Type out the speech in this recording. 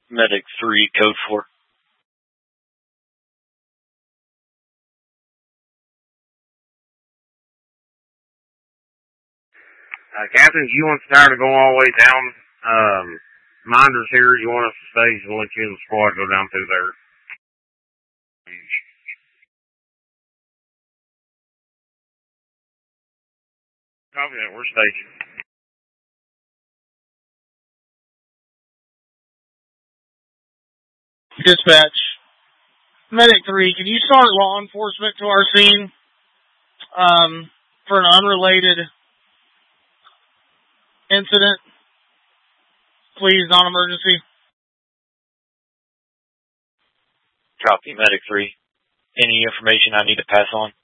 Medic 3, code 4. Captain, you want the tire to go all the way down? Minders here, you want us to stage, we'll let you and the squad go down through there. Copy that, we're staging. Dispatch. Medic 3, can you start law enforcement to our scene for an unrelated incident? Please, non-emergency. Copy, Medic 3. Any information I need to pass on?